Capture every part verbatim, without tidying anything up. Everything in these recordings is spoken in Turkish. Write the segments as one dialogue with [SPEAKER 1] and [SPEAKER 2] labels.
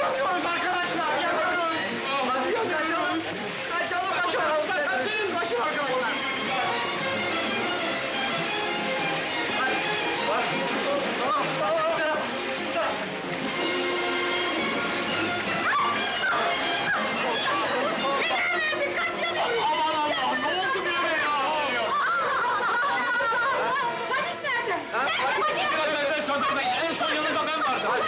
[SPEAKER 1] Yanıyoruz arkadaşlar, yanıyoruz! Hadi kaçalım! Kaçalım, kaçalım! Kaçın, kaçın arkadaşlar! Aman Allah, ne oldu birine ya?
[SPEAKER 2] Panik nerede?
[SPEAKER 1] Hadi, biraz evvel çadırda, en son yanında ben vardım. Hadi!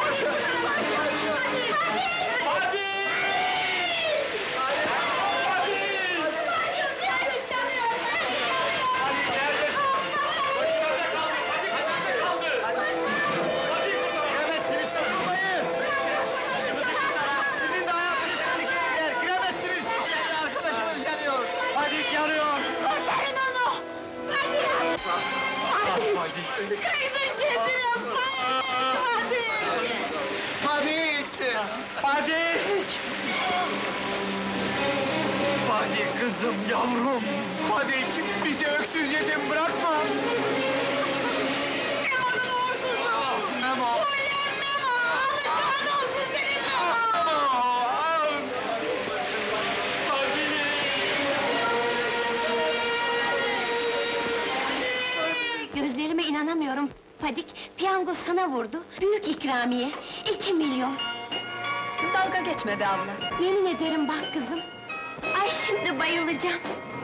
[SPEAKER 1] Hadi! Giremezsiniz, sokulmayın! Sizin de hayatınız tehlikeye girer, giremezsiniz! İçeride arkadaşınız yanıyor! Hadi yanıyor!
[SPEAKER 2] Kurtarın onu! Hadi!
[SPEAKER 1] Hadi!
[SPEAKER 2] Kaydın kendine! Hadi!
[SPEAKER 1] Panik! Panik! Panik kızım, yavrum! Panik! Bizi öksüz yedim, bırakma!
[SPEAKER 2] Memo'nun uğursuzu!
[SPEAKER 1] Memo!
[SPEAKER 2] Ulan Memo! Alacağın olsun senin Memo! Gözlerime inanamıyorum. Fadik, piyango sana vurdu. Büyük ikramiye, iki milyon.
[SPEAKER 3] Dalga geçme be abla.
[SPEAKER 2] Yemin ederim bak kızım. Ay şimdi bayılacağım.